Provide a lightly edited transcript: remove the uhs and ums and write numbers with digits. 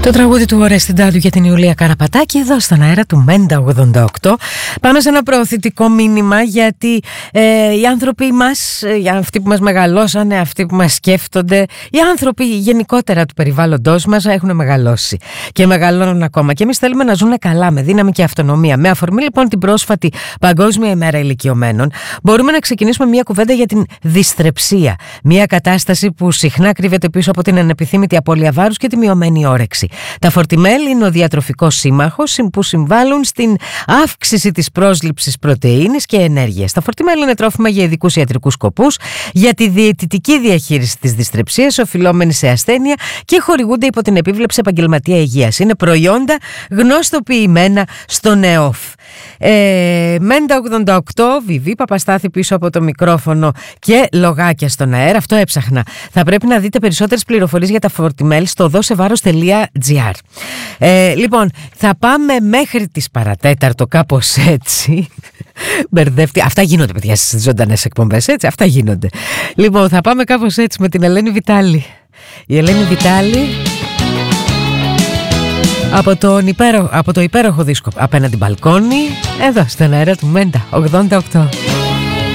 Το τραγούδι του Ορέστη Ντάντου για την Ιουλία Καραπατάκη εδώ στον αέρα του Μέντα 88. Πάμε σε ένα προωθητικό μήνυμα, γιατί οι άνθρωποι μας, αυτοί που μας μεγαλώσανε, αυτοί που μας σκέφτονται, οι άνθρωποι γενικότερα του περιβάλλοντος μας έχουν μεγαλώσει και μεγαλώνουν ακόμα, και εμείς θέλουμε να ζουν καλά, με δύναμη και αυτονομία. Με αφορμή λοιπόν την πρόσφατη Παγκόσμια ημέρα ηλικιωμένων, μπορούμε να ξεκινήσουμε μια κουβέντα για την δυστρεψία, μια κατάσταση που συχνά κρύβεται πίσω από την ανεπιθύμητη απώλεια βάρους και τη μειωμένη όρεξη. Τα φορτιμέλ είναι ο διατροφικός σύμμαχος που συμβάλλουν στην αύξηση της πρόσληψης πρωτεΐνης και ενέργειας. Τα φορτιμέλ είναι τρόφιμα για ειδικούς ιατρικούς σκοπούς, για τη διαιτητική διαχείριση της δυστρεψίας, οφειλόμενη σε ασθένεια, και χορηγούνται υπό την επίβλεψη επαγγελματία υγείας. Είναι προϊόντα γνωστοποιημένα στο ΝΕΟΦ. Μέντα 88, Βιβί Παπαστάθη πίσω από το μικρόφωνο και λογάκια στον αέρα. Αυτό έψαχνα. Θα πρέπει να δείτε περισσότερες πληροφορίες για τα φορτιμέλ στο δώσεβάρος.gr. Λοιπόν, θα πάμε μέχρι τις παρατέταρτο, κάπως έτσι. Μπερδεύτηκε. Αυτά γίνονται, παιδιά, στις ζωντανές εκπομπές, έτσι. Αυτά γίνονται. Λοιπόν, θα πάμε κάπως έτσι με την Ελένη Βιτάλη. Η Ελένη Βιτάλη από το υπέροχο δίσκο Απέναντι Μπαλκόνι, εδώ στον αέρα του Μέντα 88.